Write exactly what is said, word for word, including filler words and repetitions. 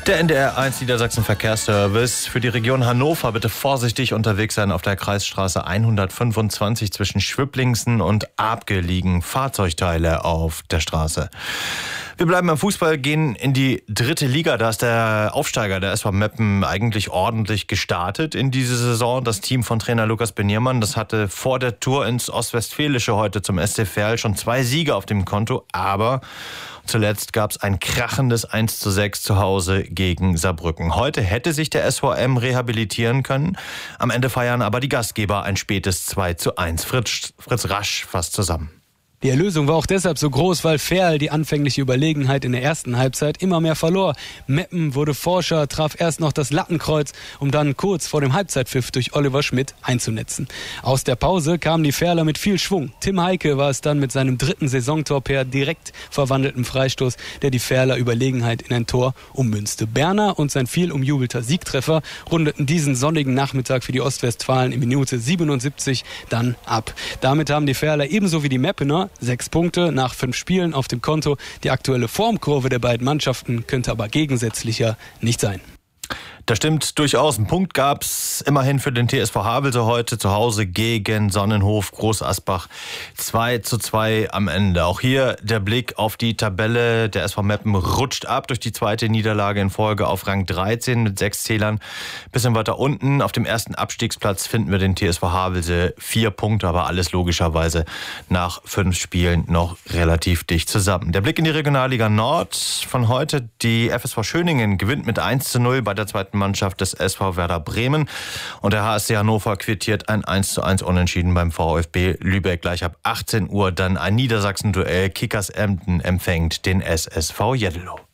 Der N D R eins Niedersachsen Verkehrsservice. Für die Region Hannover bitte vorsichtig unterwegs sein auf der Kreisstraße hundertfünfundzwanzig zwischen Schwibblingsen und Abke liegen Fahrzeugteile auf der Straße. Wir bleiben beim Fußball, gehen in die dritte Liga. Da ist der Aufsteiger, der S V Meppen, eigentlich ordentlich gestartet in diese Saison. Das Team von Trainer Lukas Beniermann, das hatte vor der Tour ins Ostwestfälische heute zum S C Verl schon zwei Siege auf dem Konto. Aber zuletzt gab es ein krachendes eins zu sechs zu Hause gegen Saarbrücken. Heute hätte sich der S V M rehabilitieren können. Am Ende feiern aber die Gastgeber ein spätes zwei zu eins. Fritz, Fritz Rasch fasst zusammen. Die Erlösung war auch deshalb so groß, weil Verl die anfängliche Überlegenheit in der ersten Halbzeit immer mehr verlor. Meppen wurde Forscher, traf erst noch das Lattenkreuz, um dann kurz vor dem Halbzeitpfiff durch Oliver Schmidt einzunetzen. Aus der Pause kamen die Verler mit viel Schwung. Tim Heike war es dann mit seinem dritten Saisontor per direkt verwandeltem Freistoß, der die Verler Überlegenheit in ein Tor ummünzte. Berner und sein viel umjubelter Siegtreffer rundeten diesen sonnigen Nachmittag für die Ostwestfalen in Minute siebenundsiebzig dann ab. Damit haben die Verler ebenso wie die Meppener sechs Punkte nach fünf Spielen auf dem Konto. Die aktuelle Formkurve der beiden Mannschaften könnte aber gegensätzlicher nicht sein. Das stimmt durchaus. Einen Punkt gab es immerhin für den T S V Havelse heute zu Hause gegen Sonnenhof Groß Asbach. zwei zu zwei am Ende. Auch hier der Blick auf die Tabelle. Der S V Meppen rutscht ab durch die zweite Niederlage in Folge auf Rang dreizehn mit sechs Zählern. Bisschen weiter unten auf dem ersten Abstiegsplatz finden wir den T S V Havelse. Vier Punkte, aber alles logischerweise nach fünf Spielen noch relativ dicht zusammen. Der Blick in die Regionalliga Nord von heute. Die F S V Schöningen gewinnt mit eins zu null bei der zweiten Mannschaft des S V Werder Bremen. Und der H S C Hannover quittiert ein eins zu eins Unentschieden beim VfB Lübeck. Gleich ab achtzehn Uhr dann ein Niedersachsen-Duell. Kickers Emden empfängt den S S V Jeddelo.